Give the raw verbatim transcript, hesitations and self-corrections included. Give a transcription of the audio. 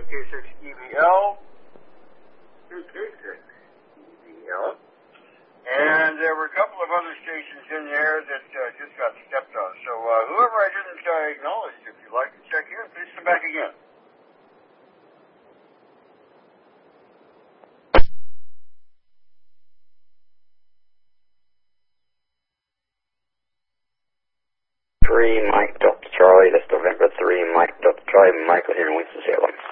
K six E V L. K six E V L. And there were a couple of other stations in there that uh, just got stepped on. So uh, whoever I didn't uh, acknowledge, if you'd like to check in, please come back again. three Mike Delta Charlie, that's November three Mike Delta Charlie, Michael here in Winston-Salem.